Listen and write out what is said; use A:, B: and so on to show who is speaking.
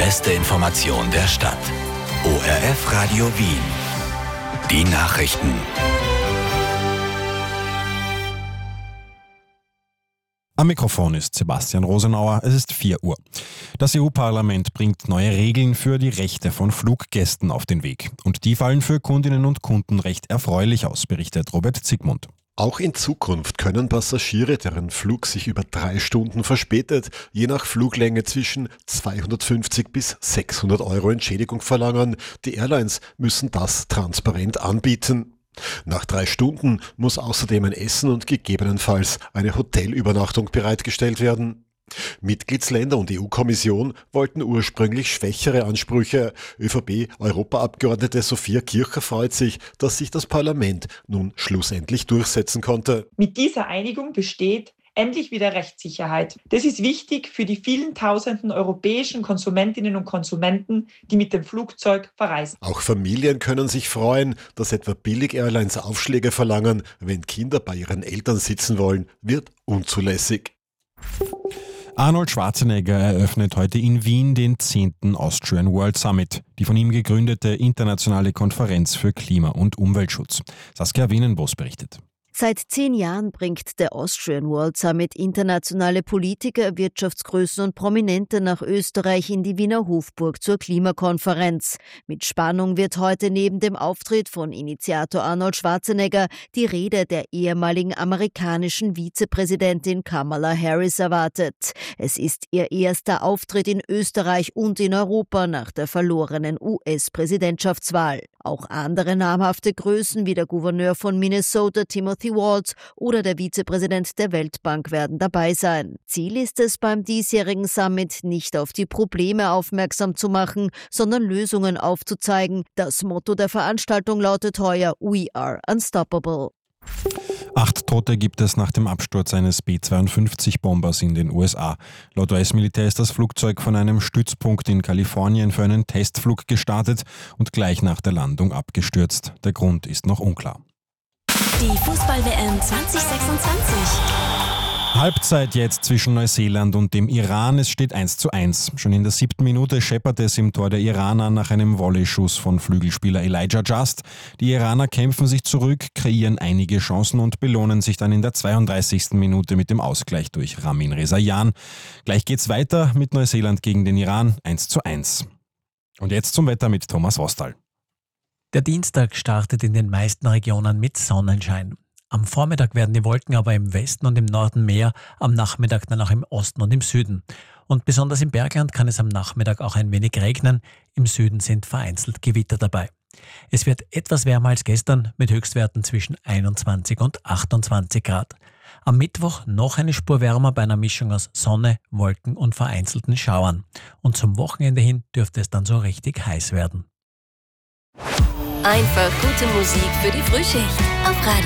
A: beste Information der Stadt. ORF Radio Wien. Die Nachrichten.
B: Am Mikrofon ist Sebastian Rosenauer, es ist 4 Uhr. Das EU-Parlament bringt neue Regeln für die Rechte von Fluggästen auf den Weg. Und die fallen für Kundinnen und Kunden recht erfreulich aus, berichtet Robert Zigmund.
C: Auch in Zukunft können Passagiere, deren Flug sich über 3 Stunden verspätet, je nach Fluglänge zwischen 250 bis 600 Euro Entschädigung verlangen. Die Airlines müssen das transparent anbieten. Nach 3 Stunden muss außerdem ein Essen und gegebenenfalls eine Hotelübernachtung bereitgestellt werden. Mitgliedsländer und EU-Kommission wollten ursprünglich schwächere Ansprüche. ÖVP-Europaabgeordnete Sophia Kircher freut sich, dass sich das Parlament nun schlussendlich durchsetzen konnte.
D: Mit dieser Einigung besteht endlich wieder Rechtssicherheit. Das ist wichtig für die vielen tausenden europäischen Konsumentinnen und Konsumenten, die mit dem Flugzeug verreisen.
C: Auch Familien können sich freuen, dass etwa Billig-Airlines Aufschläge verlangen, wenn Kinder bei ihren Eltern sitzen wollen, wird unzulässig.
B: Arnold Schwarzenegger eröffnet heute in Wien den 10. Austrian World Summit, die von ihm gegründete internationale Konferenz für Klima- und Umweltschutz. Saskia Wienenbos berichtet.
E: Seit 10 Jahren bringt der Austrian World Summit internationale Politiker, Wirtschaftsgrößen und Prominente nach Österreich in die Wiener Hofburg zur Klimakonferenz. Mit Spannung wird heute neben dem Auftritt von Initiator Arnold Schwarzenegger die Rede der ehemaligen amerikanischen Vizepräsidentin Kamala Harris erwartet. Es ist ihr erster Auftritt in Österreich und in Europa nach der verlorenen US-Präsidentschaftswahl. Auch andere namhafte Größen wie der Gouverneur von Minnesota, Timothy Walz, oder der Vizepräsident der Weltbank werden dabei sein. Ziel ist es beim diesjährigen Summit, nicht auf die Probleme aufmerksam zu machen, sondern Lösungen aufzuzeigen. Das Motto der Veranstaltung lautet heuer We are unstoppable.
B: 8 Tote gibt es nach dem Absturz eines B-52-Bombers in den USA. Laut US-Militär ist das Flugzeug von einem Stützpunkt in Kalifornien für einen Testflug gestartet und gleich nach der Landung abgestürzt. Der Grund ist noch unklar.
F: Die Fußball-WM 2026.
B: Halbzeit jetzt zwischen Neuseeland und dem Iran. Es steht 1:1. Schon in der 7. Minute scheppert es im Tor der Iraner nach einem Volleyschuss von Flügelspieler Elijah Just. Die Iraner kämpfen sich zurück, kreieren einige Chancen und belohnen sich dann in der 32. Minute mit dem Ausgleich durch Ramin Rezaian. Gleich geht's weiter mit Neuseeland gegen den Iran 1:1. Und jetzt zum Wetter mit Thomas Rostal.
G: Der Dienstag startet in den meisten Regionen mit Sonnenschein. Am Vormittag werden die Wolken aber im Westen und im Norden mehr, am Nachmittag dann auch im Osten und im Süden. Und besonders im Bergland kann es am Nachmittag auch ein wenig regnen. Im Süden sind vereinzelt Gewitter dabei. Es wird etwas wärmer als gestern mit Höchstwerten zwischen 21 und 28 Grad. Am Mittwoch noch eine Spur wärmer bei einer Mischung aus Sonne, Wolken und vereinzelten Schauern. Und zum Wochenende hin dürfte es dann so richtig heiß werden.
F: Einfach gute Musik für die Frühschicht auf Radio